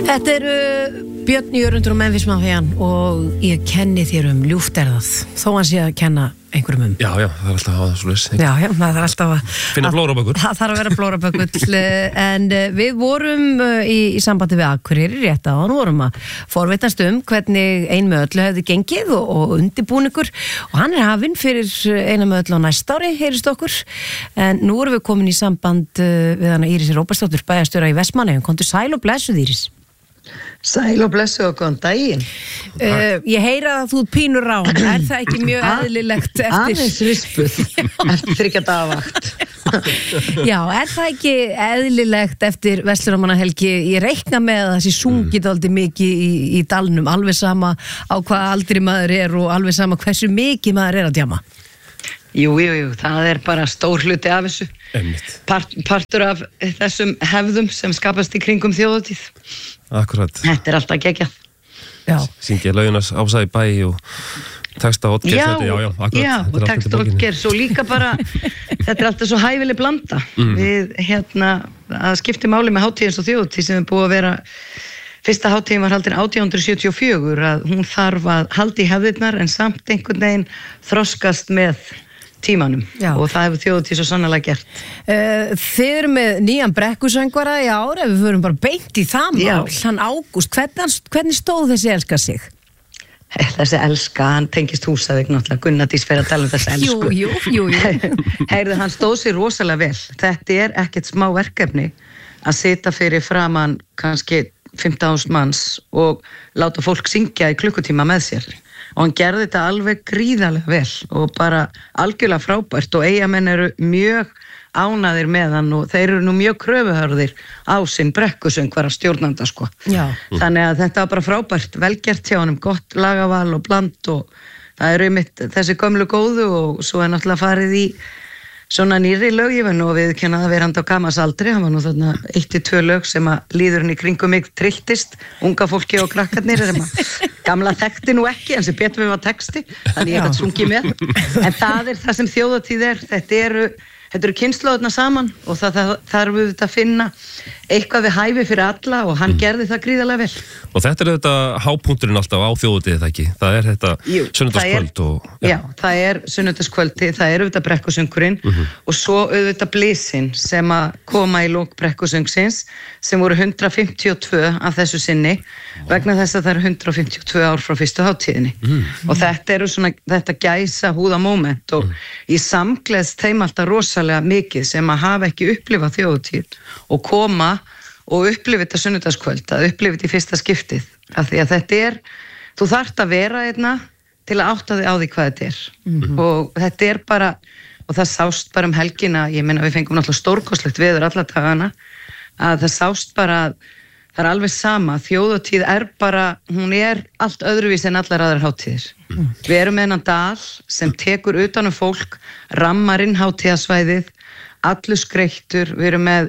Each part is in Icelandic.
Þetta Björn Jörundur og Memphis Mafían og ég kenni þér ljúft það þó hann sé að kenna einhverjum Já, það er alltaf að hafa það svoleiðis. Já, það er alltaf að finna blóraböggur. Það þarf að vera blóraböggull en við vorum í sambandi við Akureyri rétt áðan vorum að forvitnast hvernig ein með öllu hefði gengið og undirbúningur og hann hafinn fyrir eina með öllu á næsta ári, heyrist okkur en nú erum við komin í samband við hana Íris Róbertsdóttur, bæjarstjóra í Vestmannaeyjum. Komdu sæl og blessuð Íris. Sæl og blessu og góðan daginn. Ég heyra að þú pínur rán, það ekki mjög eðlilegt eftir... Aðeins vispuð, eftir 3 daga vakt. Já, það ekki eðlilegt eftir Verslunarmannahelgi? Ég reikna með að það sé sungið aldrei mikið í dalnum, alveg sama á hvað aldri maður og alveg sama hversu mikið maður að djama. Jú, það bara stór hluti af þessu. Partur af þessum hefðum sem skapast í kringum þjóðhátíð. Akkurat. Þetta alltaf geggjað. Já. Syngja lauginas Ása í bæ og texta Oddgeir. Já, og texta Oddgeir. Svo líka bara, þetta alltaf svo hæfileg blanda. Við að skipti máli með hátíðins og þjóðhátíð sem búið að vera, fyrsta hátíðin var haldin 1874, að hún þarf að halda í hefðirnar en samt einhvern veginn þroskast með tímanum. Já. Og það hefur þjóðhátíð svo sannarlega gert. Þið með nýjan brekkusöngvara í ár, ef við förum bara beint í það mál, hann Ágúst, hvernig stóð þessi elska sig? Þessi elska, hann tengist Húsavík náttúrulega, Gunnar Dís fer að tala þessi elsku. Jú. Heyrðu, hann stóð sér rosalega vel. Þetta ekkert smá verkefni að sitja fyrir framan kannski 15.000 manns og láta fólk syngja í klukkutíma með sér. Og hann gerði þetta alveg gríðarlega vel og bara algjörlega frábært og Eyjamenn mjög ánægðir með hann og þeir nú mjög kröfuharðir á sinn brekkusöngvara stjórnanda sko. Já. Þannig að þetta var bara frábært, velgert hjá honum, gott lagaval og bland og það einmitt þessi gömlu góðu og svo náttúrulega farið í svona nýrri lögjöfun og við kenna að vera hann á gamasaldri, hann var nú þarna 1-2 lög sem að líðurinn í kringum mig trilltist, unga fólki og krakkarnir gamla þekkti nú ekki en sem betur við var texti, þannig ég gæti sungið með en það það sem þjóðhátíð þetta eru kynslóðurnar saman og það þarf við að finna eitthvað við hæfi fyrir alla og hann gerði það gríðarlega vel. Og þetta þetta hápunkturinn alltaf á þjóðhátíð þetta ekki? Það þetta sunnudagskvöld og... Já, það sunnudagskvöldi, það auðvitað brekkusöngurinn og svo auðvitað blísinn sem að koma í lok brekkusöngsins sem voru 152 af þessu sinni vegna þess að það 152 ár frá fyrstu hátíðinni og þetta svona, þetta gæsa húða moment og í samgleðst þeim alltaf rosalega mikið sem að hafa ekki upplifað þjóðhátíð og koma og upplifa þetta sunnudagskvöld, að upplifa þetta í fyrsta skiptið, af því að þetta þú þarft að vera til að átta þig á því hvað þetta og þetta bara, og það sást bara helgina, ég meina við fengum náttúrulega stórkostlegt veður alla dagana, að það sást bara, það alveg sama, þjóðhátíð bara, hún allt öðruvís en allar aðrar hátíðir. Við erum með þennan dal sem tekur utan fólk, rammar inn hátíðasvæðið, allur skreittur, við erum með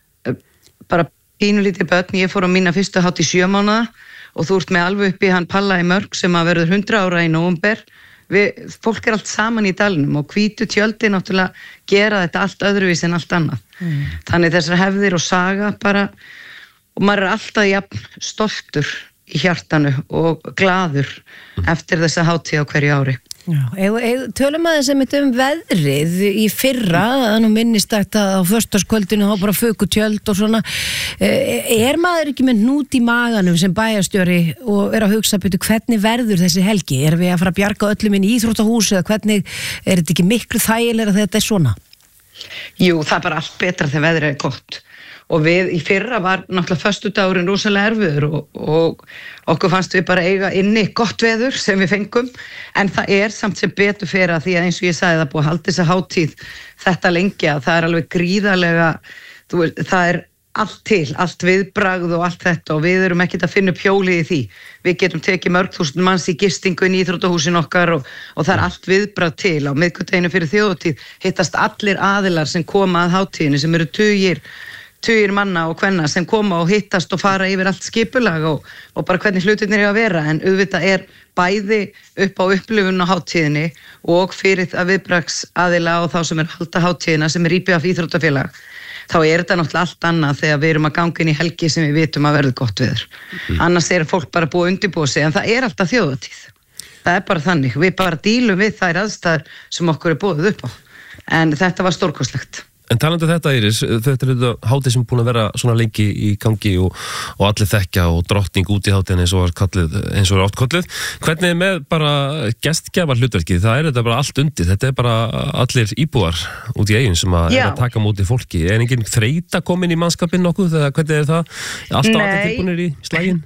bara pínulítið börn, ég fór á mína fyrstu hátíð 7 mánaða og þú ert með alveg upp í hann Palla í Mörk sem að verður 100 ára í nóvember. Fólk allt saman í dalnum og hvítu tjöldi náttúrulega gera þetta allt öðruvís en allt annað. Þannig þessar hefðir og saga bara, og maður alltaf jafn stoltur í hjartanu og glaður eftir þessa hátíð á hverju ári. Já, tölum aðeins veðrið í fyrra, að nú minnist þetta á föstudagskvöldinu þá bara fökutjöld og svona maður ekki með hnút í maganum sem bæjarstjóri og að hugsa betur hvernig verður þessi helgi, við að fara að bjarga öllum inn í íþróttahús eða hvernig, þetta ekki miklu þægilega þetta svona? Jú, það bara allt betra þegar veðrið gott og við í fyrra var náttúrulega föstudagurinn rosalega erfiður og okkur fannst við bara eiga inni gott veður sem við fengum en það samt sem betur fyrir að því að eins og ég sagði það búið að halda þessa hátíð þetta lengi að það alveg gríðarlega það allt til, allt viðbragð og allt þetta og við erum ekkert að finna upp hjólið í því. Við getum tekið mörg þúsund manns í gistingu inn í íþróttahúsin okkar og það allt viðbragð til. Á miðvikudaginn fyrir þjóðhátíð hittast allir aðilar sem koma að hátíðinni sem eru tugir manna og kvenna sem koma og hittast og fara yfir allt skipulag og bara hvernig hlutirnir að vera en auðvitað bæði upp á upplifun á hátíðinni og fyrir að viðbragðsaðila og þá sem halda hátíðina sem IBF íþróttafélag, þá þetta náttúrulega allt annað þegar við erum að ganga inn í helgi sem við vitum að verður gott veður. Annars fólk bara búið að undirbúa sig, en það alltaf þjóðhátíð. Það bara þannig, við bara dílum við þær aðstæður sem okkur búið upp á. En þetta var stórkostlegt. En talandi þetta, Íris, þetta þetta hátíð sem búin að vera svona lengi í gangi og allir þekkja og drottning út í hátíðin eins og átt kallið. Hvernig með bara gestgjafar hlutverkið? Það þetta bara allt undir. Þetta bara allir íbúar út í eigin sem að taka móti fólki. Engin þreyta komin í mannskapinn nokkuð? Hvernig það? Alltaf allir tilbúinir í slaginn?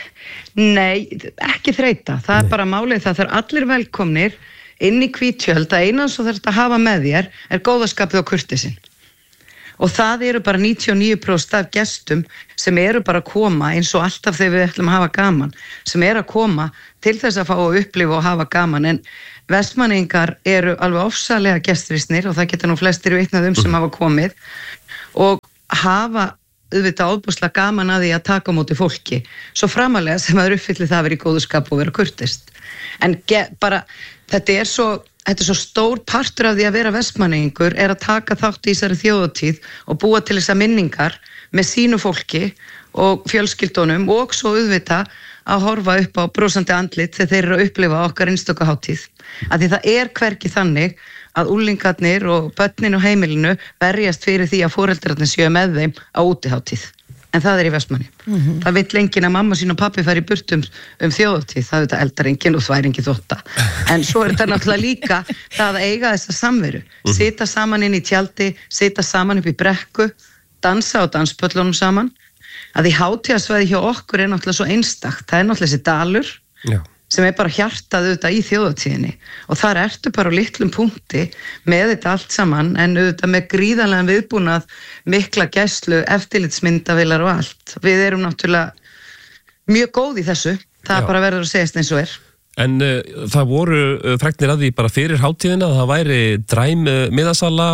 Nei, ekki þreyta. Það bara málið það þarf allir velkomnir inn í hvítjöld. Það eina sem þarf að hafa með þér góðaskapið og kurteisinn. Og það bara 99% af gestum sem bara að koma eins og alltaf þegar við ætlum að hafa gaman, sem að koma til þess að fá að upplifa og hafa gaman. En vestmanningar alveg ofsalega gestrisnir og það geta nú flestir vitnað sem hafa komið og hafa auðvitað óbúslega gaman að því að taka á móti fólki, svo framalega sem að uppfylli það að vera í góðu skap og vera kurteist. En bara, þetta svo stór partur af því að vera vestmanningur að taka þátt í þessari þjóðhátíð og búa til þessar minningar með sínu fólki og fjölskyldunum og svo auðvitað að horfa upp á brosandi andlit þegar þeir eru að upplifa okkar einstöku hátíð. Af því það hvergi þannig að unglingarnir og börnin á heimilinu berjast fyrir því að foreldrarnir séu með þeim á útihátíð. En það í Vestmanni. Það vill enginn að mamma sín og pappi fari í burt þjóðhátíð, það eldar enginn og þvær enginn þvotta. En svo þetta náttúrulega líka það að eiga þessa samveru, sita saman inn í tjaldi, sita saman upp í brekku, dansa á danspöllunum saman. Að því hátíðarsvæði hjá okkur náttúrulega svo einstakt, það náttúrulega þessi dalur, sem bara hjartað auðvitað í þjóðhátíðinni og þar bara á litlum punkti með þetta allt saman en auðvitað með gríðarlegan viðbúnað, mikla gæslu, eftirlitsmyndavélar og allt. Við erum náttúrulega mjög góð í þessu, það bara verður að segjast eins og En það voru fregnir að því bara fyrir hátíðina að það væri dræm miðasala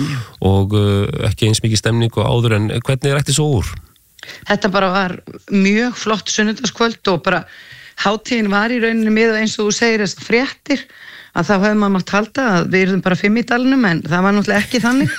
og ekki eins mikið stemning og áður en hvernig rætti svo úr? Þetta bara var mjög flott sunnudagskvöld og bara hátíðin var í rauninni með eins og þú segir þess fréttir að þá hefði maður mátt halda að við erum bara 5 í dalnum en það var náttúrulega ekki þannig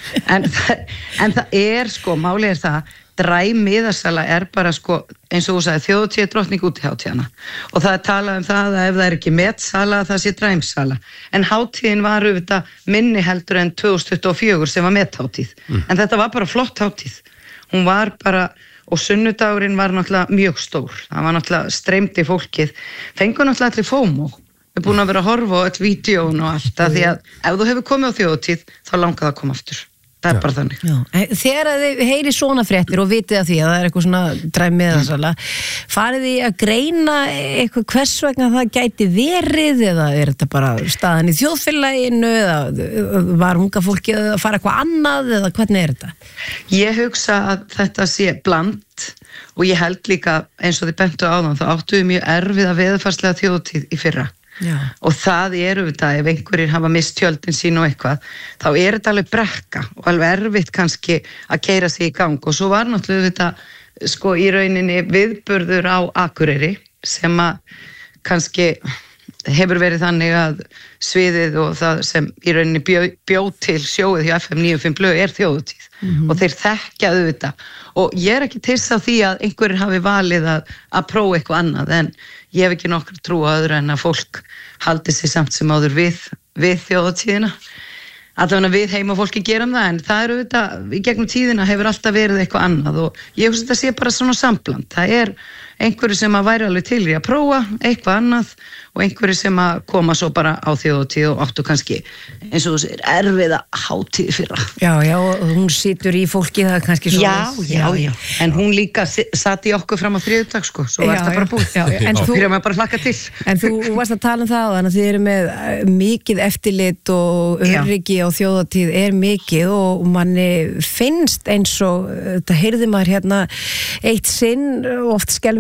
en það málið það dræm miðasala bara eins og þú sagði þjóðhátíð drottning út í hátíðana og það talað það að ef það ekki metsala það sé dræmsala en hátíðin var auðvitað minni heldur en 2024 sem var methátíð en þetta var bara flott hátíð hún var bara og sunnudagurinn var náttúrulega mjög stór. Það var náttúrulega streymdi fólkið. Fengur náttúrulega allir FOMO. Við erum búin að vera að horfa á öll vídeón og allt. Því að ef þú hefur komið á þjóðhátíð, þá langar það að koma aftur. Það bara þannig. Þegar þið heyri svona fréttir og vitið af því að það eitthvað svona dræm miðasala, farið þið að greina eitthvað hvers vegna það gæti verið eða þetta bara staðan í þjóðfélaginu eða var unga fólki að fara eitthvað annað eða hvernig þetta? Ég hugsa að þetta sé bland og ég held líka eins og þið bentu áðan þá áttu við mjög erfiða veðurfarslega þjóðhátíð í fyrra. Já. Og það auðvitað ef einhverjir hafa mist tjöldin sín og eitthvað þá þetta alveg brekka og alveg erfitt kannski að keyra sig í gang og svo var náttúrulega þetta í rauninni viðburður á Akureyri sem að kannski hefur verið þannig að sviðið og það sem í rauninni bjó til sjóið hjá FM 95 Blöð þjóðhátíð og þeir þekkja auðvitað og ég ekki tissa á því að einhverjir hafi valið að prófa eitthvað annað en ég hef ekki nokkra trú á öðru en að fólk haldi sig samt sem áður við þjóðhátíðina. Allavega við heima fólki gerum það en það auðvitað í gegnum tíðina hefur alltaf verið eitthvað annað og ég hugsa þetta sé bara svona sambland. Það einhverju sem að væri alveg til í að prófa eitthvað annað og einhverju sem að koma svo bara á þjóðhátíð og áttu kannski eins og þú segir erfiða hátíð fyrra. Já, og hún situr í fólki það kannski svo. Já, en hún líka satt í okkur fram á þriðjudag svo var þetta bara búið. En þú fyrir maður bara hlakka til. En þú varst að tala það þannig að þið eru með mikið eftirlit og öryggi á þjóðhátíð mikið og manni finnst eins og þetta heyrði maður hérna eitt sinn oft skelfilegt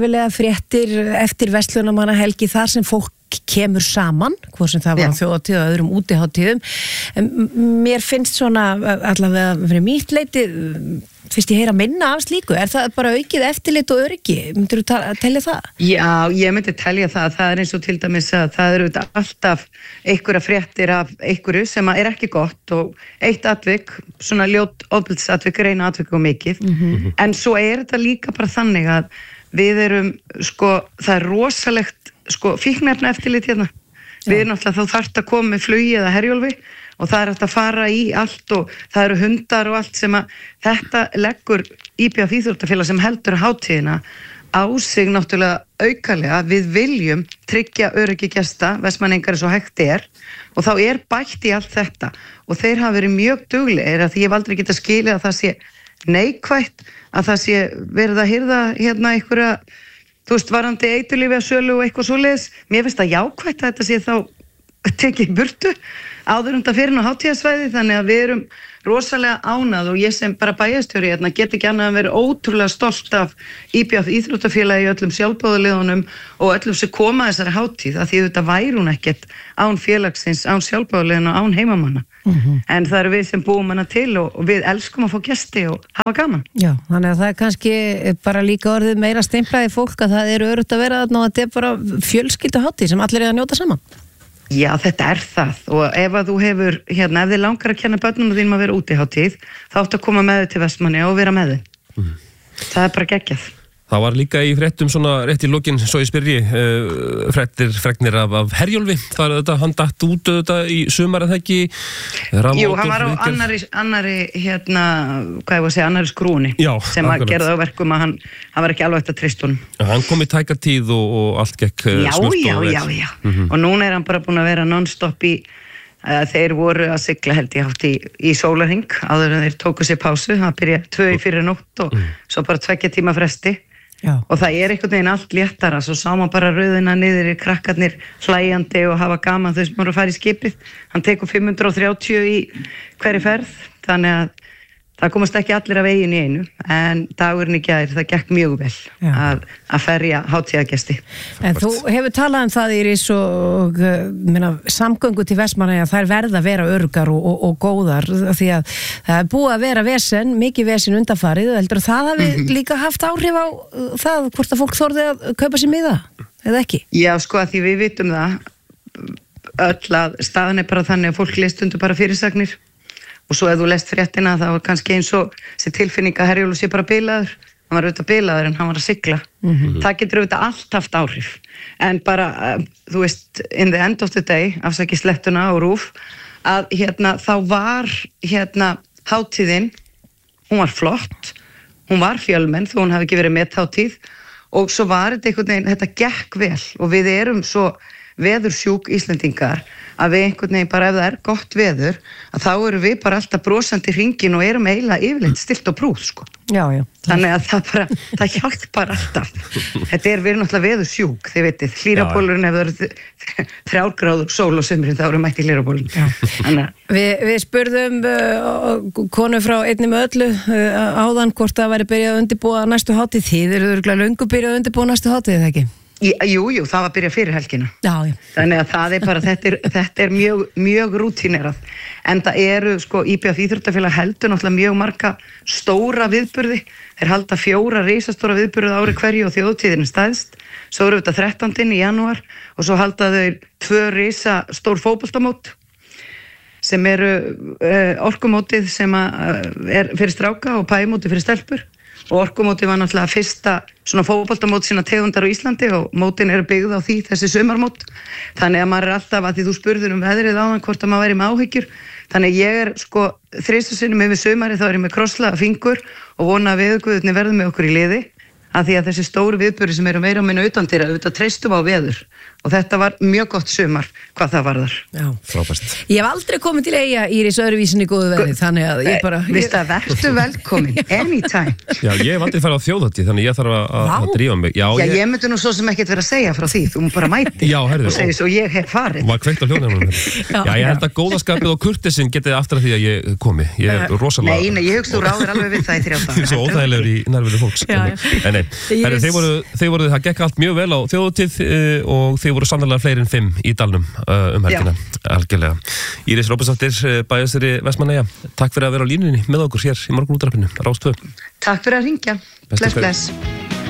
skelfilega fréttir eftir verslunarmannahelgi þar sem fólk kemur saman, hvað sem það var á þjóðhátíð og öðrum útiháttíðum. Mér finnst svona, allavega fyrir mitt leyti, fyrst ég heyra minna af slíku. Er það bara aukið eftirlit og öryggi? Myndir þú telja það? Já, ég myndi telja það. Það eins og til dæmis að það eru alltaf einhverja fréttir af einhverju sem er ekki gott og eitt atvik, svona ljót ofbeldisatvík, eina atvik og mikið. En svo þetta líka bara þannig að við erum, það er rosalegt fíkniefna eftirlit hérna. Við erum alltaf þá þarft að koma með flugi eða Herjólfi og það hægt að fara í allt og það eru hundar og allt sem að þetta leggur IBF íþróttafélag sem heldur hátíðina á sig náttúrulega aukalega. Við viljum tryggja öryggi gesta, Vestmannaeyingar eins og hægt og þá bætt í allt þetta og þeir hafa verið mjög duglegir að því ég hef aldrei getað skilið að það sé neikvætt, að það sé verið að hirða hérna einhverja varandi eiturlyfja sölu og eitthvað svoleiðis. Mér finnst það jákvætt að þetta sé þá tekið í burtu áður þetta fyrir á hátíðasvæði, þannig að við erum rosalega ánað og ég sem bara bæjarstjóri hérna get ekki annað að vera ótrúlega stolt af IBF íþróttafélagi í öllum sjálfboðaliðunum og öllum sem koma að þessari hátíð, af því þetta væri hún ekkert án félagsins, án sjálfboðaliðuna, án heimamanna. En það eru við sem búum hana til og við elskum að fá gesti og hafa gaman. Já, þannig að það er kannski bara líka orðið meira stimplaði fólk að það eru öruggt að vera þarna og þetta bara fjölskylduhátíð sem allir að njóta saman. Já, þetta það og ef að þú hefur, ef þið langar að kenna börnunum þínum að vera útihátíð, þá áttu að koma með þau til Vestmannaeyja og vera með þau. Það bara geggjað. Það var líka í fréttum svona rétt í lokin, svo ég spyrji, fregnir af Herjólfi. Það er þetta, hann datt út þetta í sumar en það ekki? Jú, hann var á annari annari skrúni sem að gera það verkum að hann var ekki alveg eftir tristunum. Hann kom í tæka tíð og allt gekk smurt og vel. Já. Og núna hann bara búin að vera non-stop í þeir voru að sigla held ég hátt í sólarhring áður en þeir tóku sér pásu, það byrjaði 2 fyrir nótt og svo bara 2 tíma fresti. Já. Og það einhvern veginn allt léttara, svo sá maður bara röðina niður í krakkarnir hlæjandi og hafa gaman þau sem voru að fara í skipið. Hann tekur 530 í hverri ferð, þannig að það komast ekki allir af eigin í einu, en dagurinn í gær, það gekk mjög vel að ferja hátíðagesti. En þú hefur talað það, Íris, og samgöngu til Vestmannaeyja, þær verða að vera öruggar og góðar, því að það er búið að vera vesen, mikið vesen undanfarið, heldur það hafi líka haft áhrif á það, hvort að fólk þorði að kaupa sér miða, eða ekki? Já, að því við vitum það, öll að staðan bara þannig að fólk les stundum bara fyrirsagnir. Og svo ef þú lest fréttina það var kannski eins og þessi tilfinning að Herjólfur sé bara bilaður. Hann var auðvitað bilaður en hann var að sigla. Það getur auðvitað allt haft áhrif. En bara, þú veist, in the end of the day, afsaki slettuna og rúf, að þá var hátíðin, hún var flott, hún var fjölmenn þó hún hafi ekki verið methátíð og svo var þetta einhvern veginn, þetta gekk vel og við erum svo veðursjúk Íslendingar að við einhvern veginn bara ef það gott veður að þá erum við bara alltaf brosandi hringin og erum eiginlega yfirleitt stilt og brúð Já. Þannig að það hjálpar alltaf. Þetta við erum náttúrulega veðursjúk, þið vitið, hlýrabólurinn ef það eru 3 gráður sól og sumrin þá erum mætti hlýrabólurinn. Við spurðum konu frá einni með öllu áðan hvort það væri byrjað að undirbúa næstu hátíð. Þið eru örugglega löngu byrjað að undirbúa næstu hátíð, eða ekki? Jú, það var að byrja fyrir helgina. Já. Þannig að það bara, þetta mjög, mjög rútínerað. En það eru, IBF íþróttafélag heldur náttúrulega mjög marga stóra viðburði. Þeir halda 4 risastóra viðburði ári hverju og þjóðtíðin stæðst. Svo eru þetta 13. í janúar og svo halda þau 2 risastór fótboltamót sem eru orkumótið sem fyrir stráka og pæmótið fyrir stelpur. Og orkumótið var náttúrulega fyrsta svona fótboltamót sína tegundar á Íslandi og mótin eru byggð á því, þessi sumarmót. Þannig að maður alltaf, að því þú spurður veðrið áðan hvort að maður væri með áhyggjur. Þannig að ég 3 sinnum yfir sumari þá ég með krosslaða fingur og vona að veðurguðirnir verður með okkur í liði. Að því að þessi stóru viðburðir sem eru meira og minna utandyra, auðvitað treystum á veður. og þetta var mjög gott sumar hvað það varðar. Já. Frábært. Ég hef aldrei komið til Eyja Íris öðruvísinni góðu veðri, þannig að ég bara... Vist að verðu velkomin, anytime. Já, ég hef aldrei farið á þjóðhátíð, þannig ég þarf að drífa mig. Já, ég myndi nú svo sem ekkert vera að segja frá því, þú bara mæti og segir svo ég hef farið. Var kveikt á hljóðnefnum. Já, ég held að góðaskapið og kurteisin getið aftur að því að ég komi. Ég er rosalega... Nei, ég hugst þú ráðir alveg við það í 3 daga. Þið er svo óþægilegur í nærveru fólks. Þeir voru, það gekk allt mjög vel á þjóðhátíð og þeir voru sannarlega fleiri en 5 í dalnum helgina, algjörlega. Íris Róbertsdóttir, bæjarstjóri Vestmannaeyja, takk fyrir að vera á línunni með okkur hér í morgunútvarpinu, Rás 2. Takk fyrir að hringja. Bless.